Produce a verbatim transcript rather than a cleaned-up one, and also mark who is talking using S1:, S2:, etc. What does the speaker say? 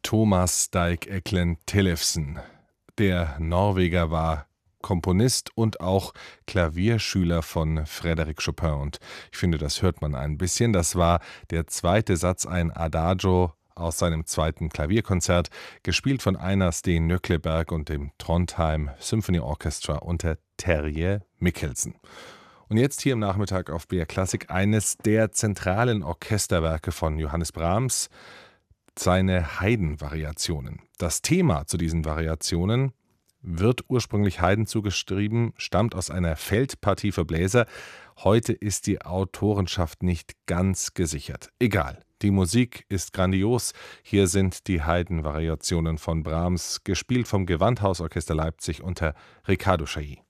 S1: Thomas Dijk Eklund Tillefsen. Der Norweger war Komponist und auch Klavierschüler von Frédéric Chopin. Und ich finde, das hört man ein bisschen. Das war der zweite Satz, ein Adagio aus seinem zweiten Klavierkonzert, gespielt von Einar Steen Nøkleberg und dem Trondheim Symphony Orchestra unter Terje Mikkelsen. Und jetzt hier im Nachmittag auf B R Klassik eines der zentralen Orchesterwerke von Johannes Brahms, seine Haydn-Variationen. Das Thema zu diesen Variationen wird ursprünglich Haydn zugeschrieben, stammt aus einer Feldpartie für Bläser. Heute ist die Autorenschaft nicht ganz gesichert. Egal, die Musik ist grandios. Hier sind die Haydn-Variationen von Brahms, gespielt vom Gewandhausorchester Leipzig unter Riccardo Chailly.